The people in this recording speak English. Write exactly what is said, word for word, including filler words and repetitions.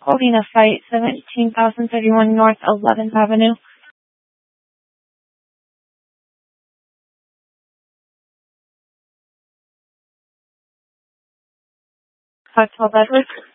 Holding a site, seventeen thousand thirty-one North eleventh Avenue. Hotel Bedford.